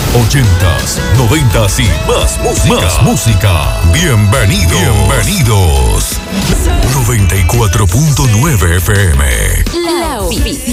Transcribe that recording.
80s, 90s y más música. Más música. Bienvenidos. 94.9 FM. La